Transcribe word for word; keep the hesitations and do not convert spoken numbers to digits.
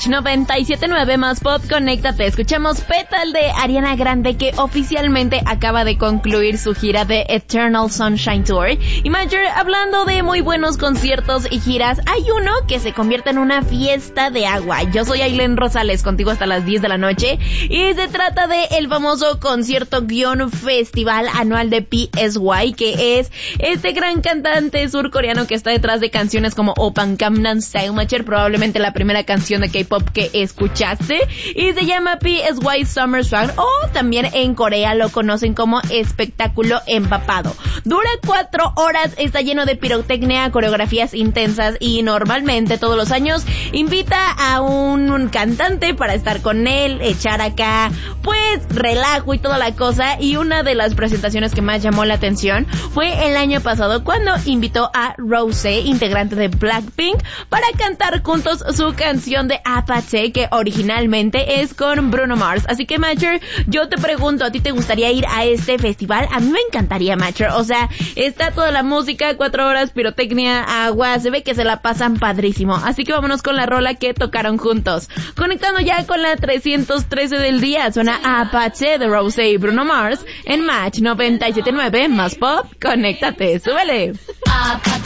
noventa y siete punto nueve más pop, conéctate. Escuchamos Petal de Ariana Grande, que oficialmente acaba de concluir su gira de Eternal Sunshine Tour. Y Major, hablando de muy buenos conciertos y giras, hay uno que se convierte en una fiesta de agua. Yo soy Ailén Rosales, contigo hasta las diez de la noche, y se trata de el famoso concierto guión festival anual de P S Y, que es este gran cantante surcoreano que está detrás de canciones como Oppan Gangnam Style, Major, probablemente la primera canción de K-pop que escuchaste, y se llama P S Y Summer Swag, o también en Corea lo conocen como espectáculo empapado. Dura cuatro horas, está lleno de pirotecnia, coreografías intensas, y normalmente todos los años invita a un, un cantante para estar con él, echar acá pues relajo y toda la cosa. Y una de las presentaciones que más llamó la atención fue el año pasado, cuando invitó a Rosé, integrante de Blackpink, para cantar juntos su canción de Apache, que originalmente es con Bruno Mars. Así que, Major, yo te pregunto, ¿a ti te gustaría ir a este festival? A mí me encantaría, Major. O sea, está toda la música, cuatro horas, pirotecnia, agua, se ve que se la pasan padrísimo. Así que vámonos con la rola que tocaron juntos. Conectando ya con la trescientos trece del día, suena Apache de Rosé y Bruno Mars en Match noventa y siete punto nueve más pop. Conéctate, súbele. Apache.